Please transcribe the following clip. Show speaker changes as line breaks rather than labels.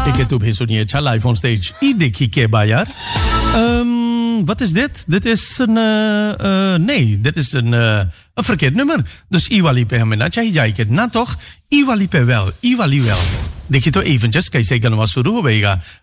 Ik heb toen sunie अच्छा live on stage. I देखी के बा यार. Wat is dit? Dit is een nee, dit is een verkeerd nummer. Dus Iwali पे हमें ना चाहिए जाएगा ना toch? Iwali पे wel, Iwali wel. देखिए तो eventjes कैसे गलवा शुरू हो गएगा